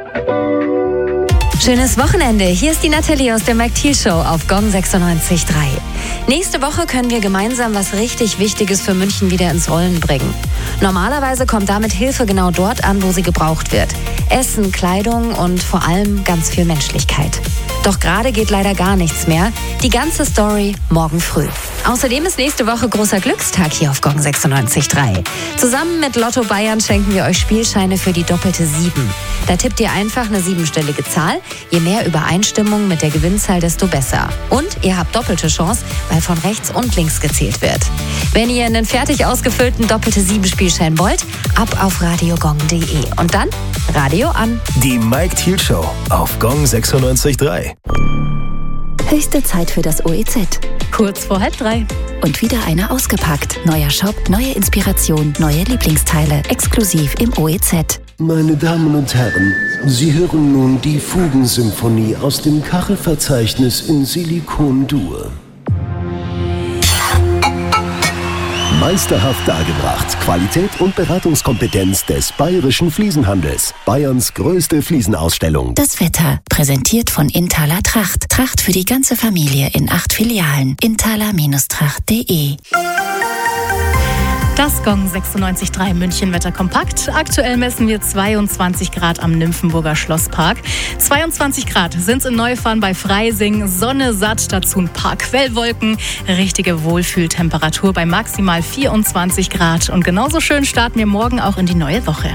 Schönes Wochenende. Hier ist die Nathalie aus der Mike Thiel Show auf Gong 96.3. Nächste Woche können wir gemeinsam was richtig Wichtiges für München wieder ins Rollen bringen. Normalerweise kommt damit Hilfe genau dort an, wo sie gebraucht wird. Essen, Kleidung und vor allem ganz viel Menschlichkeit. Doch gerade geht leider gar nichts mehr. Die ganze Story morgen früh. Außerdem ist nächste Woche großer Glückstag hier auf Gong 96.3. Zusammen mit Lotto Bayern schenken wir euch Spielscheine für die doppelte 7. Da tippt ihr einfach eine 7-stellige Zahl. Je mehr Übereinstimmung mit der Gewinnzahl, desto besser. Und ihr habt doppelte Chance, weil von rechts und links gezählt wird. Wenn ihr einen fertig ausgefüllten doppelte 7-Spielschein wollt, ab auf radiogong.de. Und dann Radio an. Die Mike Thiel Show auf Gong 96.3. Höchste Zeit für das OEZ. Kurz vor 2:30. Und wieder einer ausgepackt. Neuer Shop, neue Inspiration, neue Lieblingsteile. Exklusiv im OEZ. Meine Damen und Herren, Sie hören nun die Fugensymphonie aus dem Kachelverzeichnis in Silikon-Dur. Meisterhaft dargebracht. Qualität und Beratungskompetenz des Bayerischen Fliesenhandels. Bayerns größte Fliesenausstellung. Das Wetter, präsentiert von Inthaler Tracht. Tracht für die ganze Familie in 8 Filialen. inthaler-tracht.de. Das Gong 96.3 München Wetter kompakt. Aktuell messen wir 22 Grad am Nymphenburger Schlosspark. 22 Grad sind es in Neufahren bei Freising. Sonne satt, dazu ein paar Quellwolken. Richtige Wohlfühltemperatur bei maximal 24 Grad. Und genauso schön starten wir morgen auch in die neue Woche.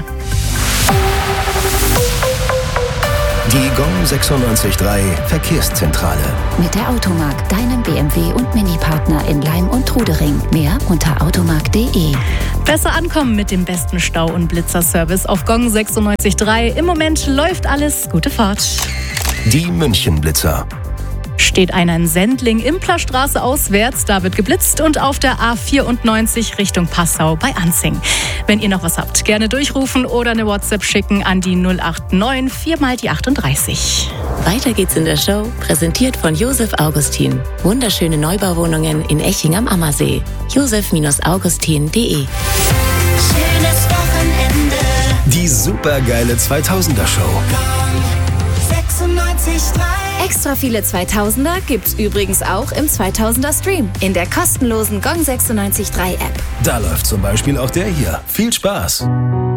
Die Gong 96.3 Verkehrszentrale. Mit der Automark, deinem BMW- und Mini-Partner in Leim und Trudering. Mehr unter automark.de. Besser ankommen mit dem besten Stau- und Blitzerservice auf Gong 96.3. Im Moment läuft alles. Gute Fahrt. Die Münchenblitzer. Steht einer in Sendling, Implerstraße auswärts, da wird geblitzt, und auf der A94 Richtung Passau bei Anzing. Wenn ihr noch was habt, gerne durchrufen oder eine WhatsApp schicken an die 089 4x38. Weiter geht's in der Show, präsentiert von Josef Augustin. Wunderschöne Neubauwohnungen in Eching am Ammersee. josef-augustin.de. Schönes Wochenende. Die supergeile 2000er Show. 96.3. Extra viele 2000er gibt's übrigens auch im 2000er Stream in der kostenlosen Gong 96.3 App. Da läuft zum Beispiel auch der hier. Viel Spaß!